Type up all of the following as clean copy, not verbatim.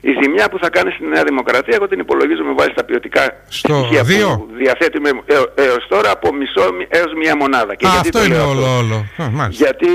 Η ζημιά που θα κάνει στη Νέα Δημοκρατία, εγώ την υπολογίζω με βάση τα ποιοτικά στοιχεία που διαθέτουμε έως τώρα από μισό έως μία μονάδα. Και γιατί αυτό είναι όλο. Γιατί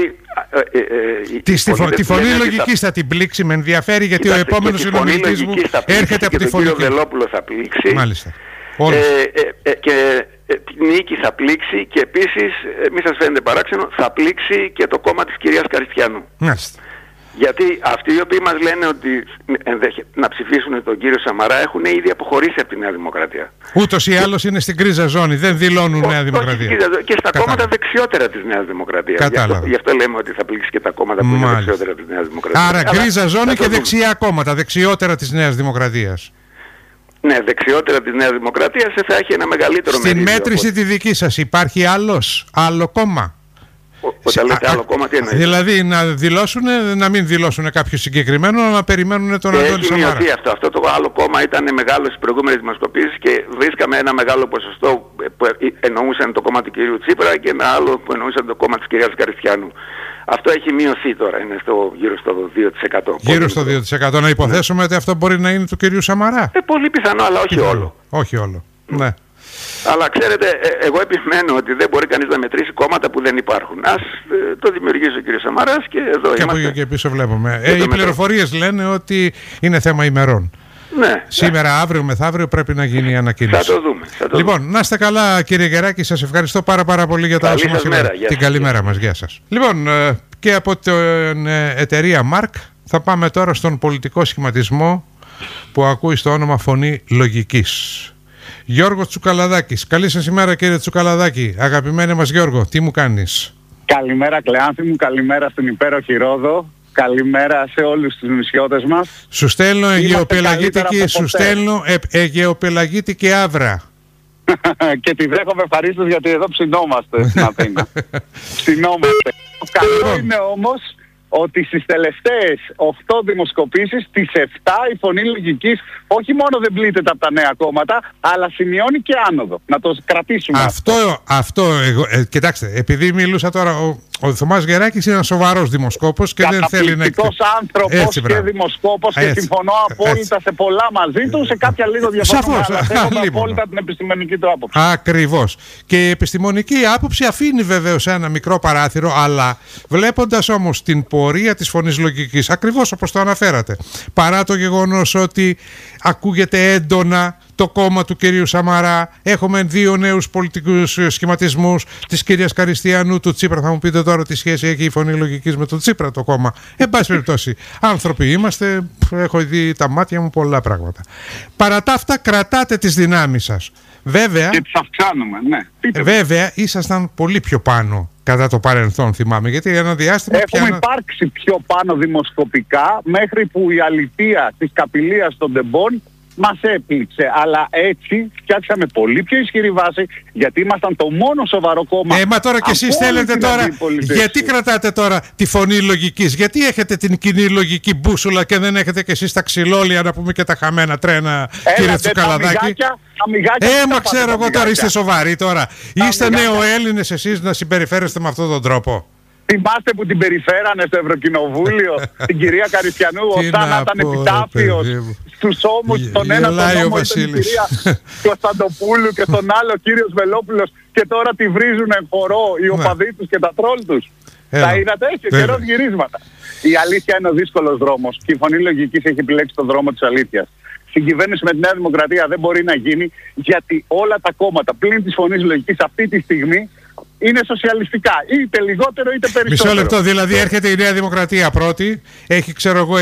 τη φωνή λογικής θα την πλήξει, με ενδιαφέρει, γιατί ο επόμενος συνομιλητής μου έρχεται από τη φωνή. Και τον κύριο Βελόπουλο θα πλήξει. Μάλιστα. Και την νίκη θα πλήξει και επίσης, μη σας φαίνεται παράξενο, θα πλήξει και το κόμμα της κυρίας Καριστιανού. Μάλιστα. Γιατί αυτοί οι οποίοι μας λένε ότι να ψηφίσουν τον κύριο Σαμαρά έχουν ήδη αποχωρήσει από τη Νέα Δημοκρατία. Ούτως ή άλλως είναι στην κρίζα ζώνη, δεν δηλώνουν Νέα Δημοκρατία. Και στα κόμματα δεξιότερα της Νέας Δημοκρατίας. Γι' αυτό λέμε ότι θα πλήξει και τα κόμματα που είναι δεξιότερα της Νέας Δημοκρατίας. Άρα γκρίζα ζώνη και δεξιά κόμματα, δεξιότερα της Νέας Δημοκρατίας. Ναι, δεξιότερα της Νέας Δημοκρατίας θα έχει ένα μεγαλύτερο μερίδιο. Στην μέτρηση τη δική σας υπάρχει άλλο κόμμα? Όταν λέτε άλλο κόμμα, τι εννοείτε? Δηλαδή να μην δηλώσουν κάποιο συγκεκριμένο, αλλά να περιμένουν τον Αντώνη Σαμαρά. Έχει μειωθεί αυτό. Αυτό το άλλο κόμμα ήταν μεγάλο στις προηγούμενες δημοσκοπήσεις και βρίσκαμε ένα μεγάλο ποσοστό που εννοούσαν το κόμμα του κυρίου Τσίπρα και ένα άλλο που εννοούσαν το κόμμα της κυρίας Καριστιανού. Αυτό έχει μειωθεί τώρα, είναι γύρω στο 2%. Γύρω στο 2%. Να υποθέσουμε ότι αυτό μπορεί να είναι του κυρίου Σαμαρά. Πολύ πιθανό, αλλά όχι όλο. Όχι όλο. Ναι. Αλλά ξέρετε, εγώ επιμένω ότι δεν μπορεί κανείς να μετρήσει κόμματα που δεν υπάρχουν. Ας το δημιουργήσει ο κ. Σαμαράς και εδώ και είμαστε. Από εκεί και πίσω βλέπουμε. Οι πληροφορίες λένε ότι είναι θέμα ημερών. Ναι. Σήμερα, αύριο, μεθαύριο πρέπει να γίνει η ανακοίνωση. Θα το δούμε. Λοιπόν, να είστε καλά κύριε Γεράκη, σας ευχαριστώ πάρα πολύ για τα όσα μας είπατε. Την καλημέρα μας, γεια σας. Λοιπόν, και από την εταιρεία Mark θα πάμε τώρα στον πολιτικό σχηματισμό που ακούει στο όνομα Φωνή Λογικής. Γιώργο Τσουκαλαδάκης. Καλή σας ημέρα κύριε Τσουκαλαδάκη. Αγαπημένε μας Γιώργο, τι μου κάνεις? Καλημέρα Κλεάνθη μου, καλημέρα στην υπέροχη Ρόδο. Καλημέρα σε όλους τους νησιώτες μας. Σου στέλνω Αιγαιοπελαγίτικη Αύρα. Και τη δέχομαι ευχαρίστως γιατί εδώ ψινόμαστε στην Αθήνα. Ψινόμαστε. Το καλό είναι όμως ότι στις τελευταίες 8 δημοσκοπήσεις, τις 7 η Φωνή Λογικής όχι μόνο δεν πλήττεται από τα νέα κόμματα, αλλά σημειώνει και άνοδο. Να το κρατήσουμε αυτό. Κοιτάξτε, επειδή μιλούσα τώρα, ο Θωμάς Γεράκης είναι ένας σοβαρός δημοσκόπος και δεν θέλει να... άνθρωπος και δημοσκόπος και συμφωνώ απόλυτα σε πολλά μαζί του, σε κάποια λίγο διαφορετικά. Σαφώς, απόλυτα την επιστημονική του άποψη. Ακριβώς. Και η επιστημονική άποψη αφήνει βεβαίως ένα μικρό παράθυρο, αλλά βλέποντας όμως την πορεία της Φωνής Λογικής, ακριβώς όπως το αναφέρατε, παρά το γεγονός ότι ακούγεται έντονα το κόμμα του κυρίου Σαμαρά, έχουμε 2 νέους πολιτικούς σχηματισμούς της κυρίας Καριστιανού, του Τσίπρα. Θα μου πείτε τώρα τι σχέση έχει η Φωνή Λογικής με τον Τσίπρα το κόμμα? Εν πάση περιπτώσει, άνθρωποι είμαστε, έχω δει τα μάτια μου πολλά πράγματα. Παρά τα αυτά κρατάτε τις δυνάμεις σας. Βέβαια, και τις αυξάνουμε, ναι. Βέβαια, ήσασταν πολύ πιο πάνω κατά το παρελθόν, θυμάμαι, γιατί ένα διάστημα έχουμε υπάρξει πιο πάνω δημοσκοπικά, μέχρι που η αλήθεια της καπηλείας των τεμπών μας έπληξε, αλλά έτσι φτιάξαμε πολύ πιο ισχυρή βάση, γιατί ήμασταν το μόνο σοβαρό κόμμα. Μα τώρα κι εσείς θέλετε τώρα, γιατί κρατάτε τώρα τη Φωνή Λογικής? Γιατί έχετε την κοινή λογική μπούσουλα και δεν έχετε κι εσείς τα ξυλόλια, να πούμε, και τα χαμένα τρένα, κύριε Τσουκαλαδάκη? Μα ξέρω εγώ τώρα, είστε σοβαροί τώρα? Είστε νεοέλληνες εσείς να συμπεριφέρεστε με αυτόν τον τρόπο? Θυμάστε που την περιφέρανε στο Ευρωκοινοβούλιο την κυρία Καριστιανού όταν ήταν επιτάφιος στους ώμους, τον ένα τον ώμο ήταν η κυρία Κωνσταντοπούλου και τον άλλο κύριος Βελόπουλος, και τώρα τη βρίζουν εν χορό οι οπαδοί τους και τα τρόλ τους. Τα είδατε, έχει καιρός γυρίσματα. Η αλήθεια είναι ο δύσκολος δρόμος και η Φωνή Λογικής έχει επιλέξει τον δρόμο της αλήθειας. Συγκυβέρνηση με τη Νέα Δημοκρατία δεν μπορεί να γίνει, γιατί όλα τα κόμματα πλην της Φωνής Λογικής αυτή τη στιγμή είναι σοσιαλιστικά, είτε λιγότερο είτε περισσότερο. Μισό λεπτό, δηλαδή έρχεται η Νέα Δημοκρατία πρώτη, έχει ξέρω εγώ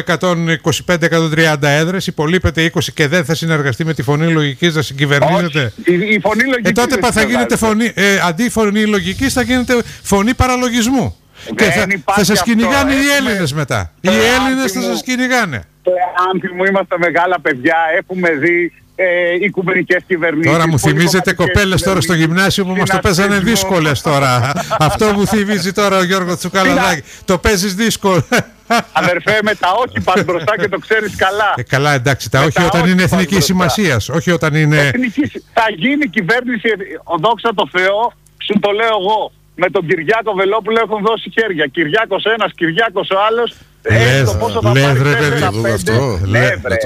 125-130 έδρες, υπολείπεται 20 και δεν θα συνεργαστεί με τη Φωνή Λογικής να συγκυβερνήσετε? Η Φωνή Λογικής τότε θα γίνετε αντί Φωνή Λογικής θα γίνετε Φωνή Παραλογισμού. Και θα σας κυνηγάνε οι Έλληνες μετά. Οι Έλληνες θα σας κυνηγάνε. Άνθη μου, είμαστε μεγάλα παιδιά, έχουμε δει οικουμενικές κυβερνήσεις. Τώρα μου θυμίζετε κοπέλες τώρα στο γυμνάσιο που μας το παίζανε δύσκολες τώρα. Αυτό μου θυμίζει τώρα ο Γιώργο Τσουκαλαδάκη. Το παίζεις δύσκολο. Αδερφέ, με τα όχι πας μπροστά και το ξέρεις καλά. Καλά, εντάξει, τα όχι όταν είναι εθνική σημασίας. Όχι όταν είναι... Θα γίνει κυβέρνηση, δόξα τω Θεώ, σου το λέω εγώ. Με τον Κυριάκο Βελόπουλο έχουν δώσει χέρια. Κυριάκος ένας, Κυριάκος ο άλλος. Λες ρε παιδί,